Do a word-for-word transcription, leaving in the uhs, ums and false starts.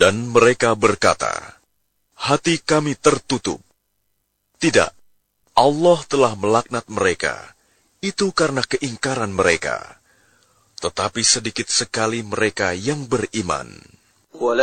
Dan mereka berkata, hati kami tertutup. Tidak, Allah telah melaknat mereka. Itu karena keingkaran mereka. Tetapi sedikit sekali mereka yang beriman.